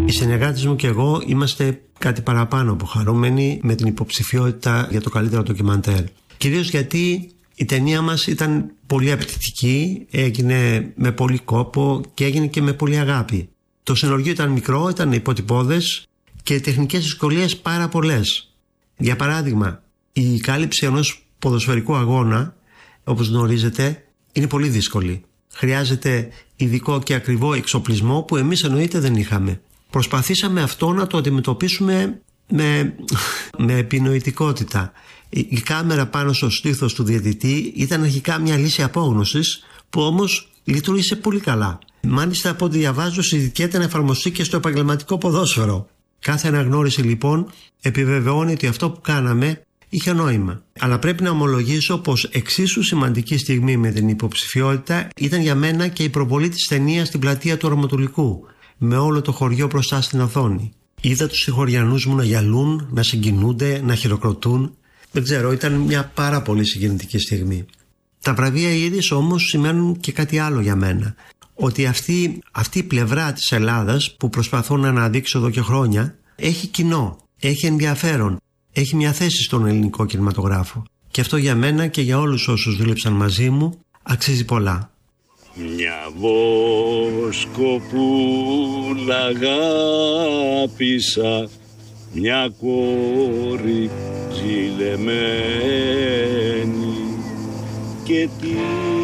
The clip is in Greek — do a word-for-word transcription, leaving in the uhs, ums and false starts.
Οι συνεργάτες μου και εγώ είμαστε κάτι παραπάνω από χαρούμενοι με την υποψηφιότητα για το καλύτερο ντοκιμαντέρ. Κυρίως γιατί η ταινία μας ήταν πολύ απαιτητική, έγινε με πολύ κόπο και έγινε και με πολύ αγάπη. Το σεναριό ήταν μικρό, ήταν υποτυπώδες και οι τεχνικές δυσκολίες πάρα πολλές. Για παράδειγμα, η κάλυψη ενός ποδοσφαιρικού αγώνα, όπως γνωρίζετε, είναι πολύ δύσκολη. Χρειάζεται ειδικό και ακριβό εξοπλισμό που εμείς εννοείται δεν είχαμε. Προσπαθήσαμε αυτό να το αντιμετωπίσουμε με, με επινοητικότητα. Η, η κάμερα πάνω στο στήθος του διαιτητή ήταν αρχικά μια λύση απόγνωσης που όμως λειτουργήσε πολύ καλά. Μάλιστα, από ό,τι διαβάζω, συζητιέται να εφαρμοστεί και στο επαγγελματικό ποδόσφαιρο. Κάθε αναγνώριση λοιπόν επιβεβαιώνει ότι αυτό που κάναμε είχε νόημα. Αλλά πρέπει να ομολογήσω πως εξίσου σημαντική στιγμή με την υποψηφιότητα ήταν για μένα και η προβολή της ταινίας στην πλατεία του Οραματολικού, με όλο το χωριό μπροστά στην οθόνη. Είδα τους συγχωριανούς μου να γυαλούν, να συγκινούνται, να χειροκροτούν. Δεν ξέρω, ήταν μια πάρα πολύ συγκινητική στιγμή. Τα βραβεία Ήρης όμως σημαίνουν και κάτι άλλο για μένα. Ότι αυτή, αυτή η πλευρά της Ελλάδας που προσπαθώ να αναδείξω εδώ και χρόνια έχει κοινό, έχει ενδιαφέρον, έχει μια θέση στον ελληνικό κινηματογράφο. Και αυτό για μένα και για όλους όσους δούλεψαν μαζί μου αξίζει πολλά. Μια βοσκοπούλα αγάπησα, μια κόρη ζηλεμένη και τι